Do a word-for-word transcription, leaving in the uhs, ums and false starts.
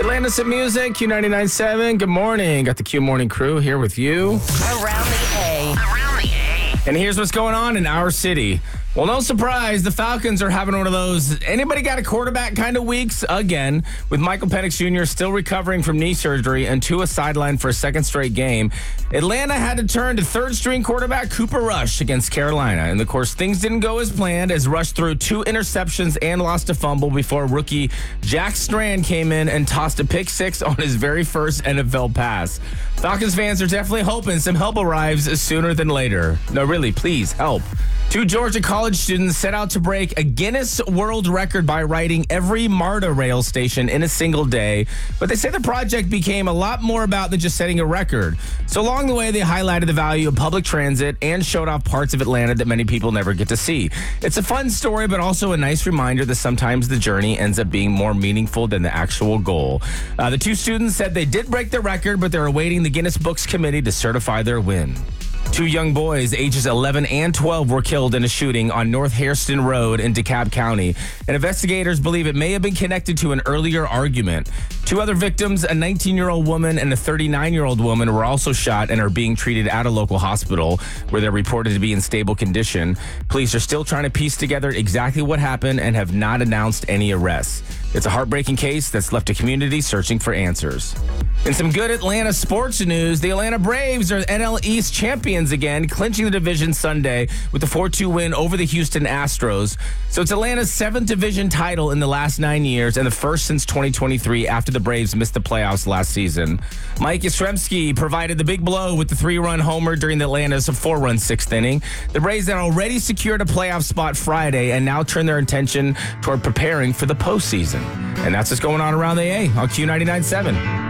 Atlanta Some Music, Q ninety-nine point seven. Good morning. Got the Q Morning crew here with you. Around the A. Around the A. And here's what's going on in our city. Well, no surprise, the Falcons are having one of those anybody got a quarterback kind of weeks again, with Michael Penix Junior still recovering from knee surgery and Tua sidelined for a second straight game. Atlanta had to turn to third-string quarterback Cooper Rush against Carolina. And, of course, things didn't go as planned as Rush threw two interceptions and lost a fumble before rookie Jack Strand came in and tossed a pick six on his very first N F L pass. Falcons fans are definitely hoping some help arrives sooner than later. No, really, please, help. Two Georgia college students set out to break a Guinness World Record by riding every MARTA rail station in a single day. But they say the project became a lot more about than just setting a record. So along the way, they highlighted the value of public transit and showed off parts of Atlanta that many people never get to see. It's a fun story, but also a nice reminder that sometimes the journey ends up being more meaningful than the actual goal. Uh, the two students said they did break the record, but they're awaiting the Guinness Books Committee to certify their win. Two young boys, ages eleven and twelve, were killed in a shooting on North Hairston Road in DeKalb County. And investigators believe it may have been connected to an earlier argument. Two other victims, a nineteen-year-old woman and a thirty-nine-year-old woman, were also shot and are being treated at a local hospital where they're reported to be in stable condition. Police are still trying to piece together exactly what happened and have not announced any arrests. It's a heartbreaking case that's left a community searching for answers. In some good Atlanta sports news, the Atlanta Braves are N L East champions again, clinching the division Sunday with a four two win over the Houston Astros. So it's Atlanta's seventh division title in the last nine years and the first since twenty twenty-three after the Braves missed the playoffs last season. Mike Yastrzemski provided the big blow with the three-run homer during the Atlanta's four-run sixth inning. The Braves had already secured a playoff spot Friday and now turn their attention toward preparing for the postseason. And that's what's going on around the A on Q ninety-nine point seven.